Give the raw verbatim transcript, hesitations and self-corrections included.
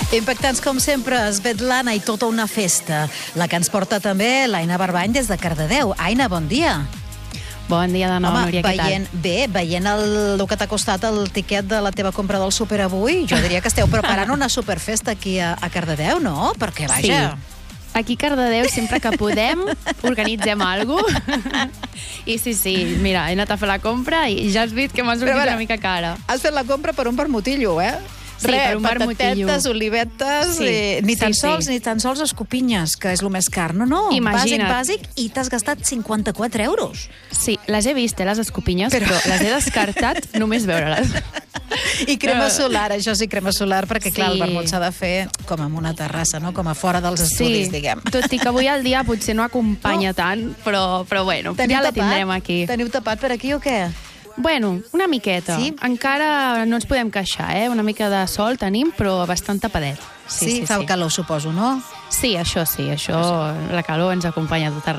Impactants, com sempre, Svetlana i tota una festa. La que ens porta també l'Aina Barbany des de Cardedeu. Aina, bon dia. Bon dia de nou, Home, Núria, què veient, tal? bé, veient el, el que t'ha costat el tiquet de la teva compra del súper avui, jo diria que esteu preparant una superfesta aquí a, a Cardedeu, no? Perquè, vaja... Sí. Aquí a Cardedeu, sempre que podem, organitzem alguna cosa. I sí, sí, mira, he anat a fer la compra i ja has vist que m'ha sortit una mica cara. Has fet la compra per un vermutillo, eh? Sí, Re, per un vermutillo. Patatetes, olivetes, Sí, eh, ni tan sí, sols sí. ni tan sols escopinyes, que és el més car. No, no, Imagina't. bàsic, bàsic, i t'has gastat cinquanta-quatre euros. Sí, les he vist, eh, les escopinyes, Però- però, però les he descartat només veure-les. I crema Eh. solar, això sí, crema solar, perquè clar, el Sí. vermut s'ha de fer com en una terrassa, no? Com a fora dels estudis, diguem. tot i que avui el dia potser no acompanya No. tant, però, però bueno, Teniu ja la tapat? tindrem aquí. Teniu tapat per aquí o què? Bueno, una miqueta. Sí? Encara no ens podem queixar, eh? Una mica de sol tenim, però bastant tapadet. Sí, sí, fa calor, suposo, no? Sí, això sí, això, la calor ens acompanya a tot arreu.